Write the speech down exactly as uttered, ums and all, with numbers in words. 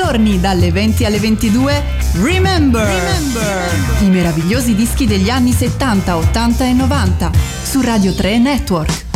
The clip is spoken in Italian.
giorni dalle venti alle ventidue, Remember. Remember, i meravigliosi dischi degli anni settanta, ottanta e novanta su Radio tre Network.